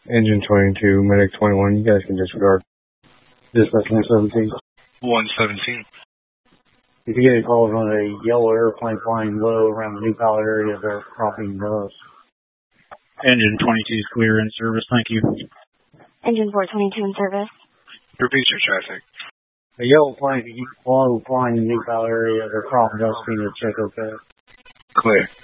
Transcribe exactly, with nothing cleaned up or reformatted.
Engine twenty-two, Medic twenty-one, you guys can disregard. Dispatch one seventeen. one seventeen. If you get a call on a yellow airplane flying low around the New Pal area, they're cropping dust. Engine twenty-two is clear in service, thank you. Engine four twenty-two in service. Repeat your traffic. A yellow plane low flying in the New Pal area, they're cropping dust, being a check okay. Clear.